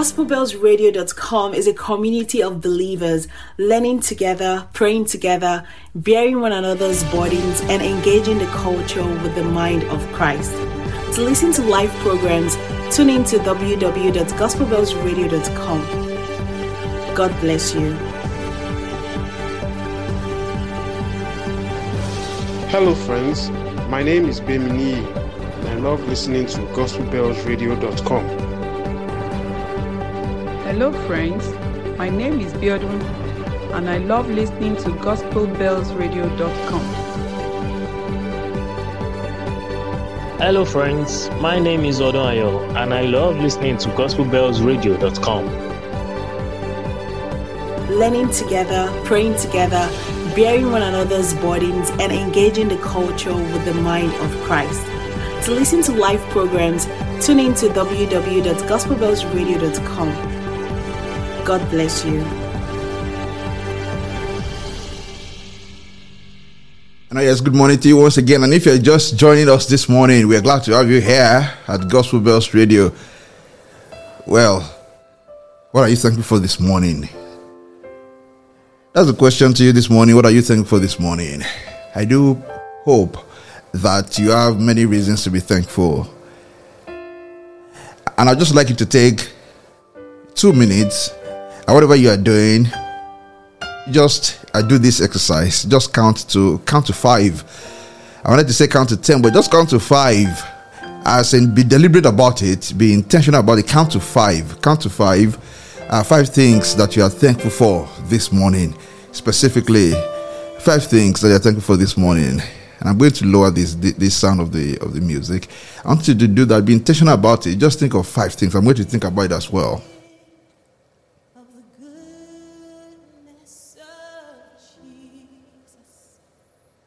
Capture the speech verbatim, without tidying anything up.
gospel bells radio dot com is a community of believers learning together, praying together, bearing one another's burdens, and engaging the culture with the mind of Christ. To listen to live programs, tune in to w w w dot gospel bells radio dot com. God bless you. Hello friends, my name is Bemini and I love listening to gospel bells radio dot com. Hello friends, my name is Biodun and I love listening to gospel bells radio dot com. Hello friends, my name is Odonayo and I love listening to gospel bells radio dot com. Learning together, praying together, bearing one another's burdens, and engaging the culture with the mind of Christ. To listen to live programs, tune in to w w w dot gospel bells radio dot com. God bless you. And yes, good morning to you once again. And if you're just joining us this morning, we're glad to have you here at Gospel Bells Radio. Well, what are you thankful for this morning? That's the question to you this morning. What are you thankful for this morning? I do hope that you have many reasons to be thankful. And I'd just like you to take two minutes. And whatever you are doing, just uh, do this exercise. Just count to count to five. I wanted to say count to ten, but just count to five. As in, be deliberate about it. Be intentional about it. Count to five. Count to five. Uh, five things that you are thankful for this morning. Specifically, five things that you are thankful for this morning. And I'm going to lower this this sound of the of the music. I want you to do that. Be intentional about it. Just think of five things. I'm going to think about it as well.